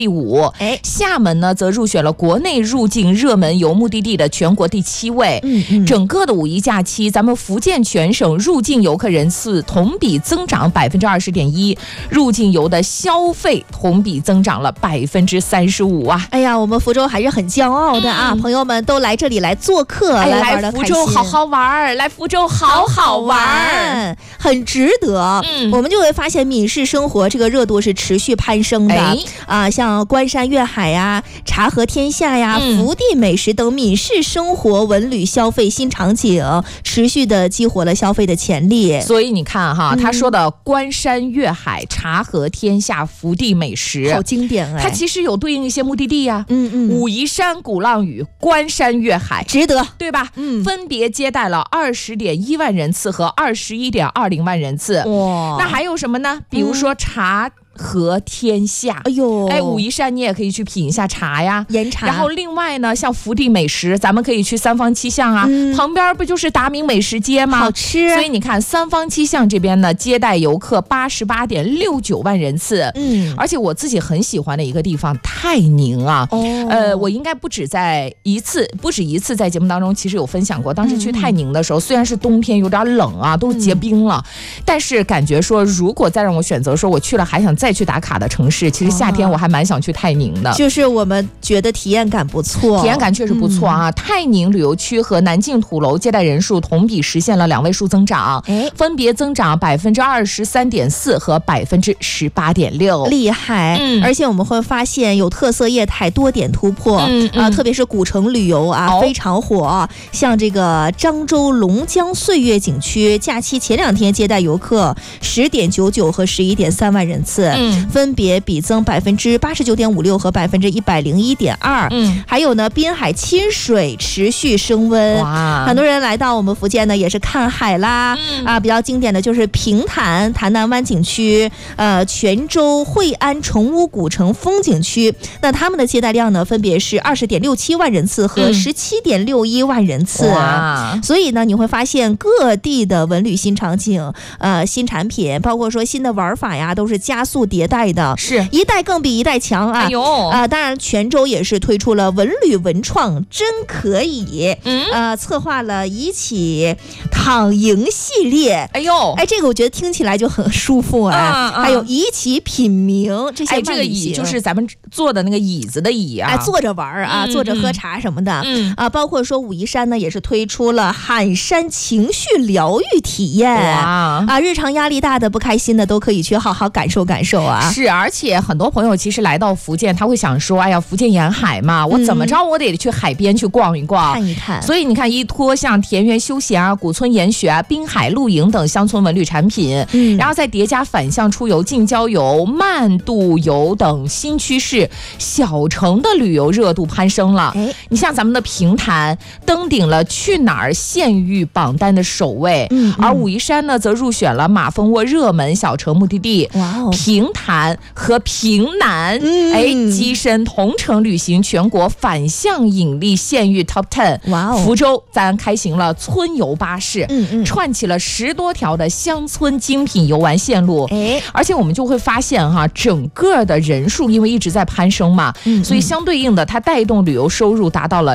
第5，厦门呢则入选了国内入境热门游目的地的全国第7位。整个的5一假期，咱们福建全省入境游客人次同比增长20.1%，入境游的消费同比增长了35%啊！ 哎呀，我们福州还是很骄傲的啊！朋友们都来这里来做客，来玩的开心。 来福州好好玩，来福州好好玩， 很值得。我们就会发现闽式生活这个热度是持续攀升的像关山粤海呀、茶和天下呀、福地美食等闽式生活文旅消费新场景，持续的激活了消费的潜力。 所以你看哈，他说的关山粤海、茶和天下、福地美食， 好经典它其实有对应一些目的地呀。武夷山、鼓浪屿、关山粤海， 值得， 对吧？分别接待了20.1万人次和21.20万人次。哇，那还有什么呢？比如说茶和天下，武夷山你也可以去品一下茶呀， 盐茶。 然后另外呢，像福地美食，咱们可以去三坊七巷啊，旁边不就是达明美食街吗？ 好吃。 所以你看三坊七巷这边呢，接待游客88.69万人次。而且我自己很喜欢的一个地方泰宁啊，我应该不止一次在节目当中其实有分享过。当时去泰宁的时候，虽然是冬天有点冷啊，都结冰了，但是感觉说如果再让我选择说我去了还想再去打卡的城市，其实夏天我还蛮想去泰宁的。 就是我们觉得体验感不错， 体验感确实不错啊。泰宁旅游区和南靖土楼接待人数同比实现了2位数增长，分别增长23.4%和18.6%， 厉害。而且我们会发现有特色业态多点突破特别是古城旅游啊，非常火。像这个漳州龙江岁月景区，假期前2天接待游客10.99和11.3万人次，分别比增89.56%和101.2%。还有呢，滨海亲水持续升温，很多人来到我们福建呢，也是看海啦。比较经典的就是平潭潭南湾景区，泉州惠安崇武古城风景区，那他们的接待量呢，分别是20.67万人次和17.61万人次。所以呢，你会发现各地的文旅新场景、新产品，包括说新的玩法呀，都是加速迭代的，是一代更比一代强啊！当然泉州也是推出了文旅文创真可以，策划了一起躺赢系列。这个我觉得听起来就很舒服还有一起品茗这些， 这个椅就是咱们坐的那个椅子的椅啊， 坐着玩坐着喝茶什么的包括说武夷山呢，也是推出了喊山情绪疗愈体验日常压力大的、不开心的都可以去好好感受感受啊。 是，而且很多朋友其实来到福建，他会想说，哎呀，福建沿海嘛，我怎么着我得去海边去逛一逛， 看一看。 所以你看，依托像田园休闲啊、古村研学啊、滨海露营等乡村文旅产品，然后再叠加反向出游、近郊游、慢渡游等新趋势，小城的旅游热度攀升了。你像咱们的平潭登顶了去哪儿县域榜单的首位，而武夷山呢则入选了马蜂窝热门小城目的地。平潭和平南跻身同城旅行全国反向引力县域 Top 10。福州咱开行了村游巴士，串起了10多条的乡村精品游玩线路。而且我们就会发现整个的人数因为一直在攀升嘛，所以相对应的它带动旅游收入达到了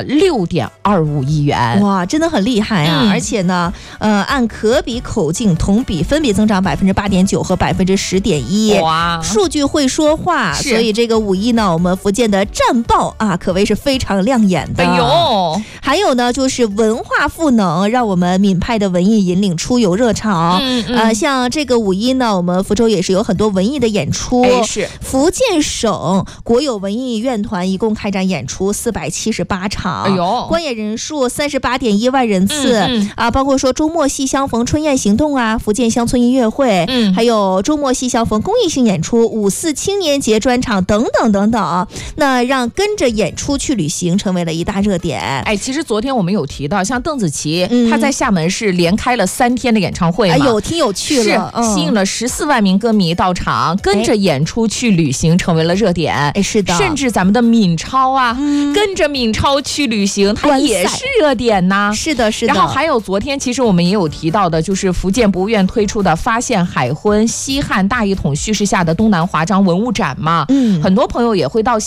6.25亿元。 哇，真的很厉害啊！而且呢，按可比口径同比分别增长8.9%和10.1%。哇，数据会说话，所以这个5一呢，我们福建的战报可谓是非常亮眼的。还有呢，就是文化赋能，让我们闽派的文艺引领出游热潮。像这个5一呢，我们福州也是有很多文艺的演出。 是福建省国有文艺院团一共开展演出478场，观演人数38.1万人次。包括说周末戏相逢春宴行动啊，福建乡村音乐会，还有周末戏相逢公益性演出、5·4青年节专场等等等等。那让跟着演出去旅行成为了一大热点。 其实昨天我们有提到，像邓紫棋，她在厦门是连开了3天的演唱会嘛， 挺有趣了， 吸引了14万名歌迷到场，跟着演出去旅行成为了热点。 是的， 甚至咱们的闽超啊，跟着闽超去旅行，它也是热点呐。 是的，是的。 然后还有昨天其实我们也有提到的，就是福建博物院推出的发现海昏西汉大一统叙事下下的东南华章文物展嘛，很多朋友也会到